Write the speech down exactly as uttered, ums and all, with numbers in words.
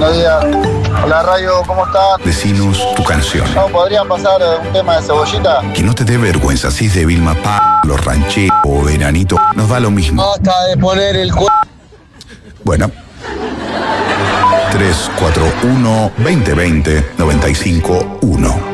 Buenos días. Hola, Radio, ¿cómo estás? Decinos tu canción. ¿No podrían pasar un tema de Cebollita? Que no te dé vergüenza, si es de Vilma P, Los Rancheros o Veranito, nos da lo mismo. Basta de poner el cu... Bueno. tres cuatro uno, veinte veinte, noventa y cinco uno.